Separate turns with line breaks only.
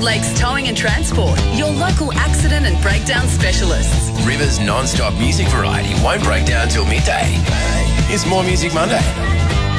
Gold Lakes Towing and Transport, your local accident and breakdown specialists.
River's non-stop music variety won't break down till midday. It's More Music Monday.